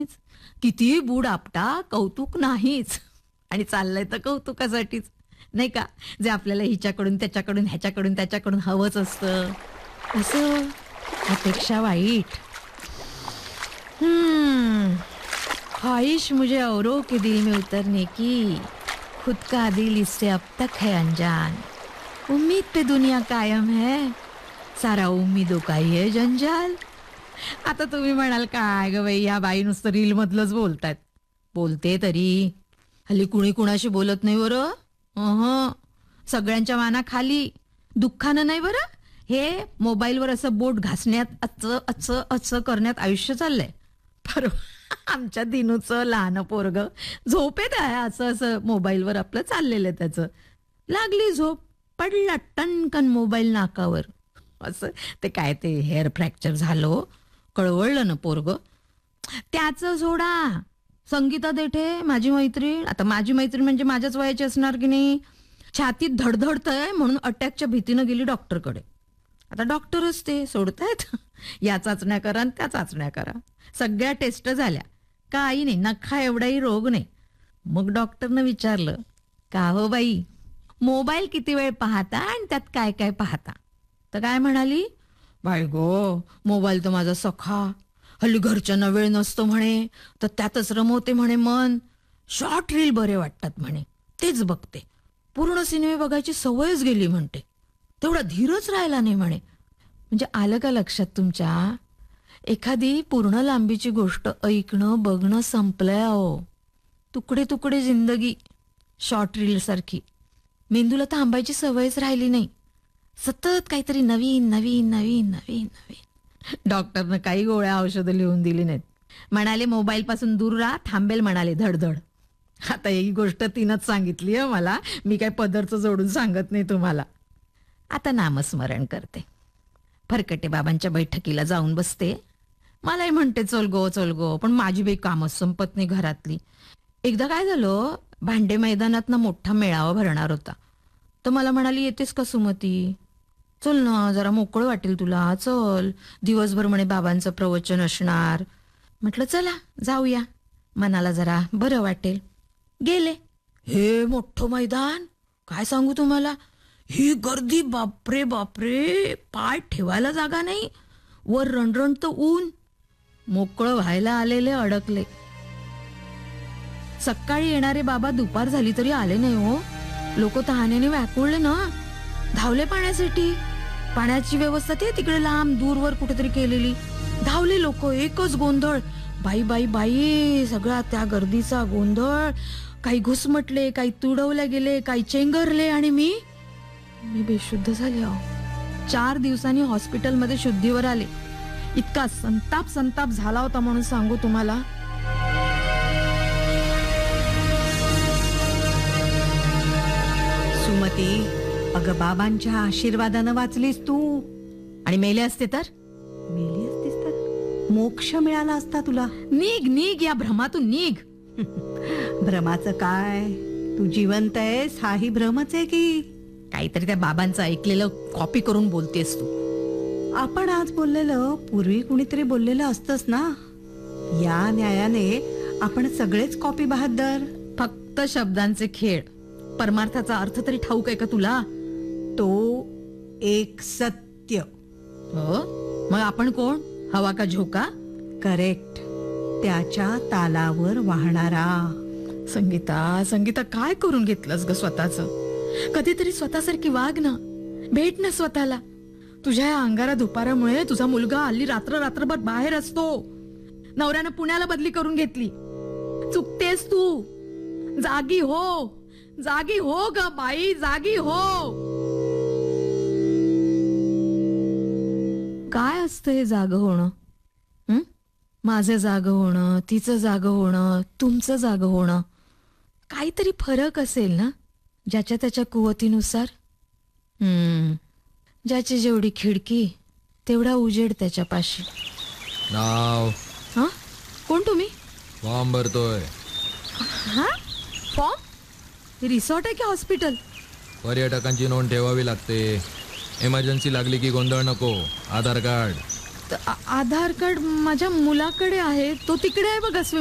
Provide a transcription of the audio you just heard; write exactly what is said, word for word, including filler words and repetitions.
कितीही बूड आपटा कौतुक नाहीच. आणि चाललंय तर कौतुकासाठीच नाही का, जे आपल्याला हिच्याकडून त्याच्याकडून ह्याच्याकडून त्याच्याकडून हवंच असतं असं. अपेक्षा वाईट. हम्म ख्वाहिश मुझे औरों के दिल में उतरने की, खुद का दिल इससे अब तक है अनजान. उम्मीद पे दुनिया कायम है, सारा उम्मीदों का ही है जंजाल. आता तुम्ही म्हणाल काय ग बाई, या बाई नुसतं रील मधलंच बोलतायत. बोलते तरी हल्ली कुणी कुणाशी बोलत नाही बरं. अहं सगळ्यांच्या माना खाली, दुःखानं नाही बरं. हे मोबाईलवर असं बोट घासण्यात अच अच अच करण्यात आयुष्य चाललंय. परवा आमच्या दिनूचं लहान पोरग झोपेत आहे, असं असं मोबाईलवर आपलं चाललेलं आहे त्याचं. लागली झोप, पडला टणकन मोबाईल नाकावर. असं ते काय ते हेअर फ्रॅक्चर झालं, कळवळलं ना पोरग. त्याचं सोडा, संगीता देठे माझी मैत्रीण, आता माझी मैत्रीण म्हणजे माझ्याच वयाची असणार की नाही, छातीत धडधडतंय म्हणून अटॅकच्या भीतीनं गेली डॉक्टरकडे. आता डॉक्टरच ते सोडतायत, या चाचण्या करा आणि त्या चाचण्या करा. सगळ्या टेस्ट झाल्या, काही नाही, नखा एवढाही रोग नाही. मग डॉक्टरनं विचारलं, का हो बाई मोबाईल किती वेळ पाहता आणि त्यात काय काय पाहता. तर काय म्हणाली, बाय गो मोबाईल तर माझा सखा, हल्ली घरच्यांना वेळ नसतो म्हणे, तर त्यातच रमवते म्हणे मन. शॉर्ट रील बरे वाटतात म्हणे, तेच बघते. पूर्ण सिनेमे बघायची सवयच गेली म्हणते, तेवढा धीरच राहिला नाही म्हणे. म्हणजे आलं का लक्षात तुमच्या, एखादी पूर्ण लांबीची गोष्ट ऐकणं बघणं संपलंय अहो. तुकडे तुकडे जिंदगी शॉर्ट रील सारखी. मेंदूला थांबायची सवयच राहिली नाही, सतत काहीतरी नवीन नवीन नवीन नवीन नवीन. डॉक्टरनं काही गोळ्या औषधं लिहून दिली नाहीत. म्हणाले मोबाईल पासून दूर राहा, थांबेल म्हणाले धडधड. आता ही गोष्ट तिनंच सांगितली आहे मला, मी काय पदरचं जोडून सांगत नाही तुम्हाला. आता नामस्मरण करते, फरकटे बाबांच्या बैठकीला जाऊन बसते. मलाही म्हणते चल गो चल गो, पण माझी बाई कामच संपत नाही घरातली. एकदा काय झालं, भांडे मैदानात ना मोठा मेळावा भरणार होता. तर मला म्हणाली येतेस का सुमती, चल ना जरा मोकळं वाटेल तुला, चल दिवसभर म्हणे बाबांचं प्रवचन असणार. म्हटलं चला जाऊया, मनाला जरा बरं वाटेल. गेले. हे मोठं मैदान, काय सांगू तुम्हाला, ही गर्दी बापरे बापरे, पाय ठेवायला जागा नाही, वर रणरणत ऊन. मोकळं व्हायला आलेले अडकले. सकाळी येणारे बाबा दुपार झाली तरी आले नाही हो. लोक तहानेने व्याकुळले ना, धावले पाण्यासाठी. पाण्याची व्यवस्था ते तिकडे लांब दूरवर कुठेतरी केलेली. धावले लोक, एकच गोंधळ, बाई बाई बाई, सगळा त्या गर्दीचा गोंधळ. काही घुसमटले, काही तुडवले गेले, काही चेंगरले, आणि मी मी बेशुद्ध झाले अहो. चार दिवसांनी हॉस्पिटलमध्ये शुद्धीवर आले. इतका संताप संताप झाला होता म्हणून सांगू तुम्हाला. सुमती, अगं बाबांच्या आशीर्वादानं वाचलीस तू. आणि मेले असते तर मेली असतीस तर मोक्ष मिळाला असता तुला. निघ निघ, या भ्रमातून निघ. भ्रमाचं काय, तू जिवंत आहेस हाही भ्रमच आहे की. काहीतरी त्या बाबांचं ऐकलेलं कॉपी करून बोलतेस तू. आपण आज बोललेलं पूर्वी कुणीतरी बोललेलं असतंच ना. या न्यायाने आपण सगळेच कॉपी बहादर. फक्त शब्दांचे खेळ, परमार्थाचा अर्थ तरी ठाऊक आहे का तुला. तो एक सत्य. हो, मग आपण कोण, हवा का झोका. करेक्ट, त्याच्या तालावर वाहणारा. संगीता संगीता, काय करून घेतलंस ग स्वतःचं. कधीतरी स्वतःसारखी वाग ना, भेट ना स्वतःला. तुझ्या या अंगारा दुपारामुळे तुझा मुलगा हल्ली रात्र रात्रभर बाहेर असतो. नवऱ्यानं पुण्याला बदली करून घेतली. चुकतेस तू, जागी हो, जागी हो ग बाई, जागी हो. काय असतं हे जाग होणं. हं? माझं जाग होणं, तिचं जाग होणं, तुमचं जाग होणं. काहीतरी फरक असेल ना, ज्याच्या त्याच्या कुवतीनुसार. हम्म ज्याची जेवढी खिडकी तेवढा उजेड त्याच्यापाशी. नाव. हा, कोण तुम्ही. फॉर्म भरतोय. हा, फॉर्म. रिसॉर्ट आहे की हॉस्पिटल. पर्यटकांची नोंद ठेवावी लागते. इमर्जन्सी लागली की गोंधळ नको. आधार कार्ड. त- आ- आधार कार्ड माझ्या मुलाकडे आहे. तो तिकडे आहे बघा